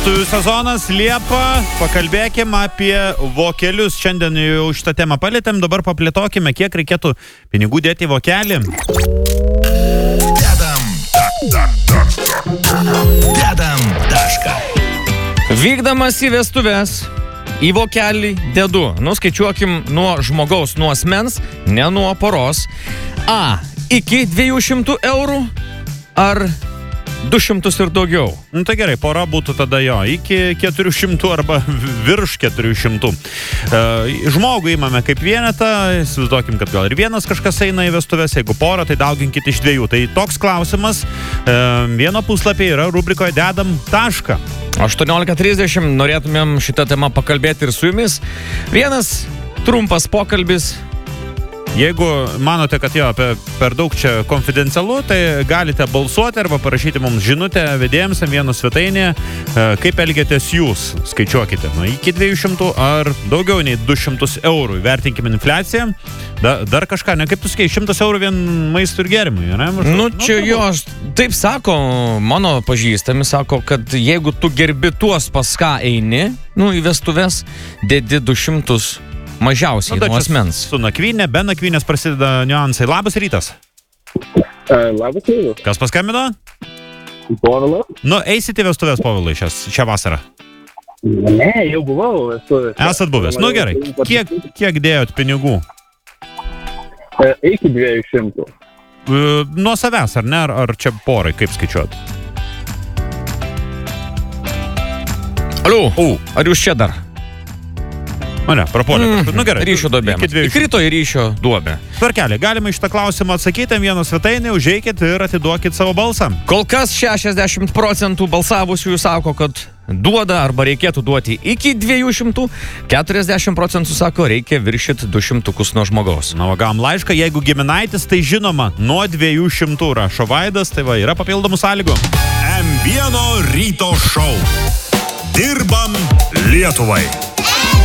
Vestuvių sezonas Liepa, pakalbėkim apie vokelius. Šiandien jau šitą temą palėtėm, dabar paplėtokime, kiek reikėtų pinigų dėti į vokelį. Dedam tašką. Vykdamas į vestuvės, į vokelį dedu. Skaičiuokim nuo žmogaus, nuo asmens, ne nuo poros. A. Iki 200 eurų ar 200 ir daugiau. Tai gerai, pora būtų tada jo, iki 400 arba virš 400. Žmogų įmame kaip vienetą, įsivaizduokim, kad gal ir vienas kažkas eina į vestuvės, jeigu pora, tai dauginkit iš 2. Tai toks klausimas, vieno puslapyje yra rubrikoje Dedam tašką. 18:30 norėtumėm šitą temą pakalbėti ir su jumis. Vienas trumpas pokalbis. Jeigu manote, kad jo per daug čia konfidencialu, tai galite balsuoti arba parašyti mums žinutę vedėjams vieno svetainėje, kaip elgiatės jūs, skaičiuokite, iki 200 ar daugiau nei 200 eurų. Vertinkim infliaciją, dar kažką, ne kaip tu sakei, 100 eurų vien maistų ir gėrimui, ne? Čia jo, taip sako, mano pažįstami sako, kad jeigu tu gerbi tuos, pas ką eini, į vestuves, dedi 200 mažiausiai nuo asmens. Su nakvynė, be nakvynės prasideda niuansai. Labas rytas. Labas rytas. Kas paskambino? Povilas. Eisite vestuvės, Povilai, šią vasarą? Ne, jau buvau vestuvės. Esat buvęs. Gerai. Kiek dėjot pinigų? Iki 200. Nuo savęs, ar ne? Ar čia porai, kaip skaičiuot? Aliu, ar jūs čia dar? Ne, prapolė. Gerai. Ryšio duobė. Įkrito į ryšio duobę. Tvarkelė, galima iš tą klausimą atsakyti vieno svetainį, užeikit ir atiduokit savo balsą. Kol kas 60% balsavusiųjų sako, kad duoda arba reikėtų duoti iki 200, 40% sako, reikia viršyti 200 nuo žmogaus. Gavom laišką, jeigu giminaitis, tai žinoma, nuo 200 rašo Vaidas, tai yra papildomų sąlygų. M1 ryto šou. Dirbam Lietuvai.